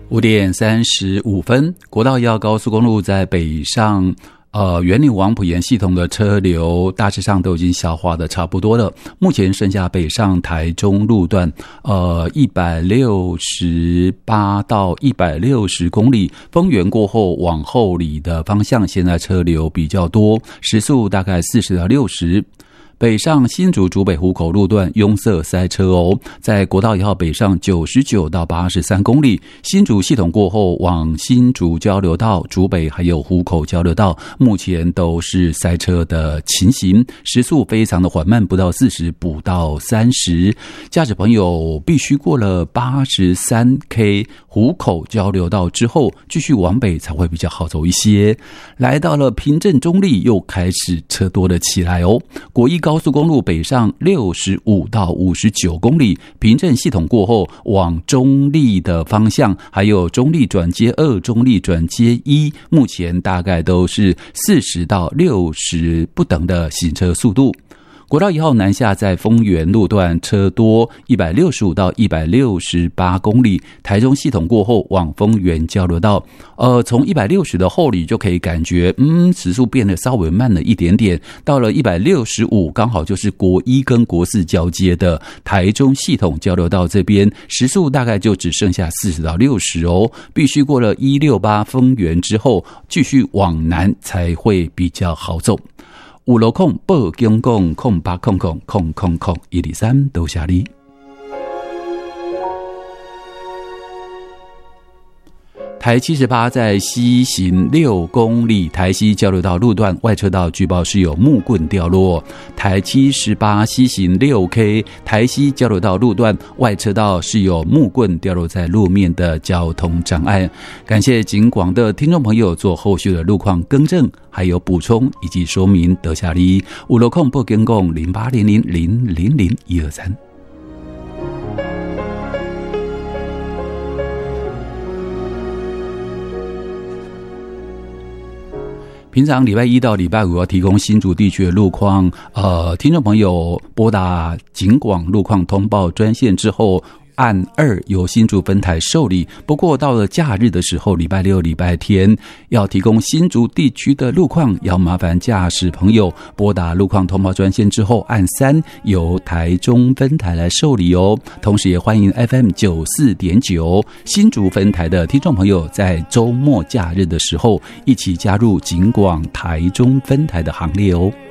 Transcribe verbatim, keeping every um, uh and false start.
五点三十五分，国道一号高速公路在北上呃，员林往埔盐系统的车流大致上都已经消化的差不多了。目前剩下北上台中路段，呃，一百六十八到一百六十公里，丰原过后往后里的方向，现在车流比较多，时速大概四十到六十。北上新竹竹北湖口路段拥塞塞车哦，在国道一号北上九十九到八十三公里，新竹系统过后往新竹交流道、竹北还有湖口交流道，目前都是塞车的情形，时速非常的缓慢，不到四十，不到三十。驾驶朋友必须过了八十三 K 湖口交流道之后，继续往北才会比较好走一些。来到了平镇中立，又开始车多了起来哦。国一高速公路北上六十五到五十九公里，平镇系统过后往中立的方向，还有中立转接二、中立转接一，目前大概都是四十到六十不等的行车速度。国道一号南下在丰原路段车多，一百六十五到一百六十八公里，台中系统过后往丰原交流道，呃，从一百六十的后里就可以感觉，嗯，时速变得稍微慢了一点点。到了一百六十五，刚好就是国一跟国四交接的台中系统交流道这边，时速大概就只剩下四十到六十哦，必须过了一六八丰原之后，继续往南才会比较好走。五楼空报警讲空八空空空空空一二三都下里。台七十八在西行六公里，台西交流道路段外车道据报是有木棍掉落。台七十八西行六 K， 台西交流道路段外车道是有木棍掉落在路面的交通障碍。感谢警广的听众朋友做后续的路况更正，还有补充以及说明得下里。五楼空报警讲零八零零零零零一二三。平常礼拜一到礼拜五要提供新竹地区的路况，呃，听众朋友拨打警广路况通报专线之后，按二由新竹分台受理。不过到了假日的时候，礼拜六、礼拜天要提供新竹地区的路况，要麻烦驾驶朋友拨打路况通报专线之后，按三由台中分台来受理哦。同时也欢迎 F M 九十四点九 新竹分台的听众朋友，在周末假日的时候一起加入警广台中分台的行列哦。